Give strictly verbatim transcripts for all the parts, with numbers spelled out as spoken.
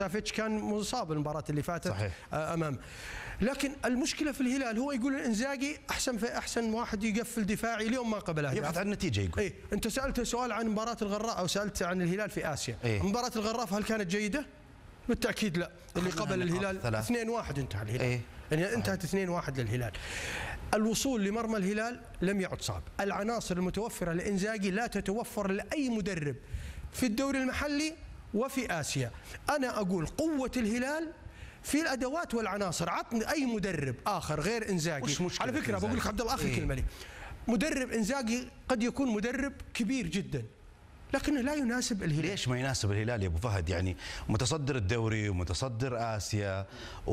سافيتش كان مصاب المباراة اللي فاتت صحيح. امام. لكن المشكله في الهلال هو يقول الانزاجي احسن في احسن واحد يقفل دفاعي، اليوم ما قبل اهداف، يبحث عن النتيجه يقول. اي انت سالته سؤال عن مباراه الغراء او سالت عن الهلال في اسيا. إيه؟ مباراه الغراف هل كانت جيده؟ بالتاكيد لا. اللي قبل الهلال اثنين واحد انتهى الهلال. إيه؟ يعني انتهت اثنين واحد للهلال. الوصول لمرمى الهلال لم يعد صعب، العناصر المتوفره لانزاجي لا تتوفر لاي مدرب في الدوري المحلي وفي آسيا. أنا أقول قوة الهلال في الأدوات والعناصر، عطني أي مدرب آخر غير إنزاجي. على فكرة بقول لك عبد الله آخر إيه؟ كلمة لي، مدرب إنزاجي قد يكون مدرب كبير جدا لكنه لا يناسب الهلال. ليش ما يناسب الهلال يا ابو فهد؟ يعني متصدر الدوري ومتصدر اسيا،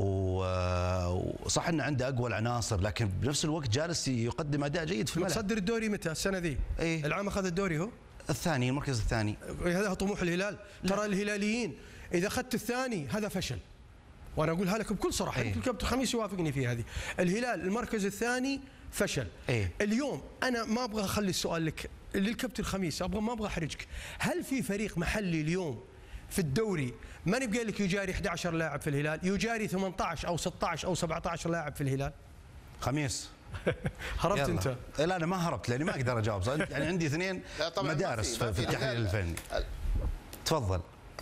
وصح انه عنده اقوى العناصر، لكن بنفس الوقت جالس يقدم اداء جيد في الملعب. متصدر الدوري متى؟ السنة ذي؟ إيه؟ العام أخذ الدوري هو؟ الثاني، المركز الثاني. هذا طموح الهلال. ترى الهلاليين إذا أخذت الثاني هذا فشل، وأنا أقولها لك بكل صراحة. يمكن كابتن خميس يوافقني في هذه. الهلال المركز الثاني فشل. إيه؟ اليوم أنا ما أبغى أخلي السؤال لك للكابتن خميس، أبغى ما أبغى أحرجك. هل في فريق محلي اليوم في الدوري ما نبقى لك يجاري أحد عشر لاعب في الهلال، يجاري ثمانية عشر أو ستة عشر أو سبعة عشر لاعب في الهلال؟ خميس هربت يلا. انت؟ لا انا ما هربت لاني ما اقدر اجاوب، يعني عندي اثنين مدارس في, في التحليل الفني. تفضل.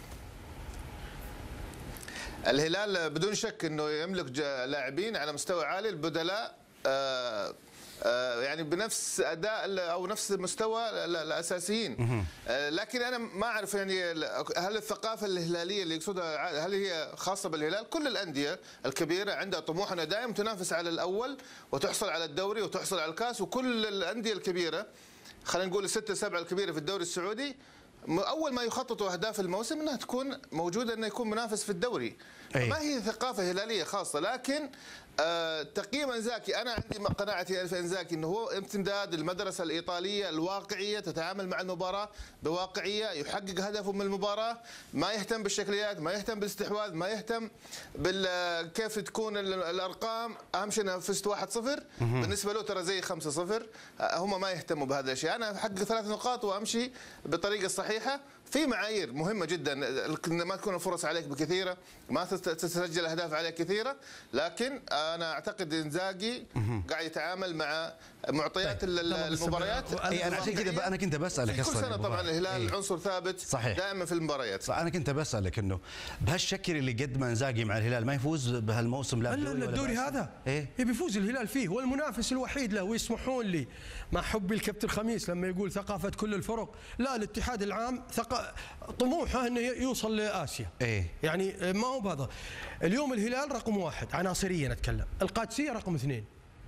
الهلال بدون شك انه يملك لاعبين على مستوى عالي، البدلاء آه آه يعني بنفس اداء او نفس مستوى الاساسيين. آه لكن انا ما اعرف يعني هل الثقافه الهلاليه اللي يقصدها هل هي خاصه بالهلال؟ كل الانديه الكبيره عندها طموح انها دائما تنافس على الاول وتحصل على الدوري وتحصل على الكاس، وكل الانديه الكبيره خلينا نقول الستة سبعة الكبيره في الدوري السعودي اول ما يخططوا اهداف الموسم انها تكون موجوده، انه يكون منافس في الدوري. أي. ما هي ثقافه هلاليه خاصه، لكن آه تقييم انزاكي انا عندي قناعتي في انزاكي انه هو امتداد المدرسه الايطاليه الواقعيه، تتعامل مع المباراه بواقعيه، يحقق هدفه من المباراه، ما يهتم بالشكليات، ما يهتم بالاستحواذ، ما يهتم بال كيف تكون الارقام، اهم شيء انها فزت واحد صفر، بالنسبه له ترى زي خمسة صفر، هم ما يهتموا بهذا الشيء، انا احقق ثلاث نقاط وامشي بالطريقه الصحيحه. في معايير مهمه جدا، ما تكون الفرص عليك بكثيره، ما تسجل اهداف عليك كثيره، لكن انا اعتقد انزاجي قاعد يتعامل مع معطيات طيب. المباريات. اي انا عشان كذا انا كنت بسالك كل سنه طبعا الهلال عنصر ثابت صحيح. دائما في المباريات. انا كنت بسالك انه بهالشكل اللي قدمه انزاجي مع الهلال ما يفوز بهالموسم؟ لا الدوري, الدوري هذا إيه؟ يبي يفوز الهلال فيه، هو المنافس الوحيد له، ويسمحون لي مع حبي الكابتن خميس لما يقول ثقافه كل الفرق، لا الاتحاد العام ثق... طموحه انه يوصل لاسيا. إيه؟ يعني ما هو بهذا. اليوم الهلال رقم واحد عناصريا اتكلم، القادسيه رقم اثنين.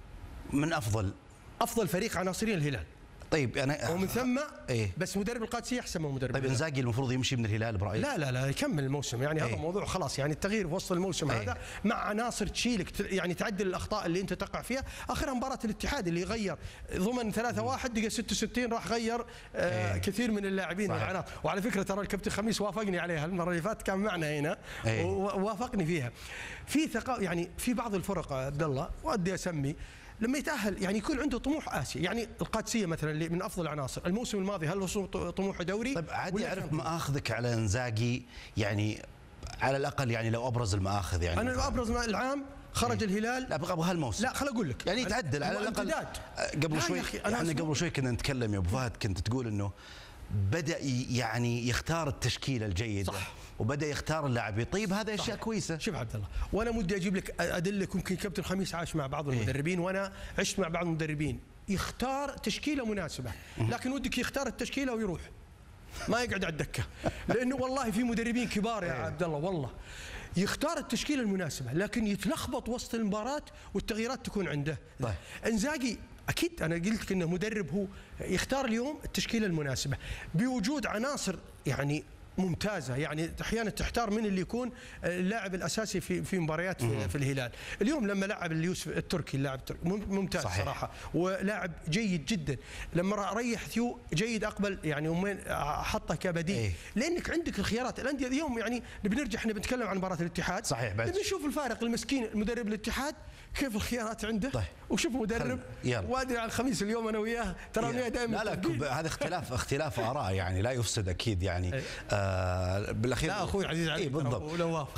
من افضل افضل فريق عناصريا الهلال. طيب انا ومن ثم إيه؟ بس مدرب القادسيه احسن من مدرب. طيب انزاجي المفروض يمشي من الهلال برايك؟ لا لا لا يكمل الموسم، يعني إيه؟ هذا موضوع خلاص، يعني التغيير في وسط الموسم إيه؟ هذا مع عناصر تشيلك، يعني تعدل الاخطاء اللي انت تقع فيها. اخرها مباراه الاتحاد اللي غير ضمن ثلاثة واحد دقيقه ستة وستين راح غير آه إيه؟ كثير من اللاعبين والعناصر. وعلى فكره ترى الكابتن خميس وافقني عليها المره اللي فاتت، كان معنا هنا إيه؟ ووافقني فيها. في ثقافه يعني في بعض الفرق عبد الله ودي اسمي لما يتأهل يعني يكون عنده طموح آسيا، يعني القادسية مثلا اللي من أفضل العناصر الموسم الماضي هل وصل طموحه دوري؟ طيب عادي أعرف مآخذك على انزاجي، يعني على الأقل يعني لو أبرز المآخذ يعني أنا لو أبرز العام خرج إيه؟ الهلال لا أبغى هالموسم، لا خل أقول لك يعني يتعدل على الأقل. قبل شوي احنا قبل شوي كنا نتكلم يا أبو فهد، كنت تقول إنه بدأ يعني يختار التشكيلة الجيدة صح. وبدأ يختار اللاعبين. طيب هذا اشياء كويسه. شوف عبد الله، وانا مودي اجيب لك ادله، يمكن كابتن خميس عاش مع بعض المدربين وانا عشت مع بعض المدربين، يختار تشكيله مناسبه، لكن ودك يختار التشكيله ويروح ما يقعد على الدكه، لانه والله في مدربين كبار يا عبد الله والله يختار التشكيله المناسبه لكن يتلخبط وسط المباراه والتغييرات تكون عنده. طيب انزاجي اكيد انا قلت لك انه مدرب هو يختار اليوم التشكيله المناسبه بوجود عناصر يعني ممتازه، يعني احيانا تحتار من اللي يكون اللاعب الاساسي في في مباريات في, في الهلال. اليوم لما لعب اليوسف التركي، اللاعب التركي ممتاز صحيح. صراحه ولاعب جيد جدا، لما ريح ثيو جيد اقبل يعني ومن حطه كبديل ايه؟ لانك عندك الخيارات. الانديه اليوم يعني بنرجع احنا بنتكلم عن مباراه الاتحاد صحيح، نبي نشوف الفارق المسكين المدرب الاتحاد كيف الخيارات عنده. طيب وشوف مدرب وادري على الخميس اليوم انا وياه ترى دائما لا لا هذا اختلاف اختلاف اراء يعني لا يفسد اكيد يعني. آه آه بالاخير لا اخوي عزيز علي بالضبط.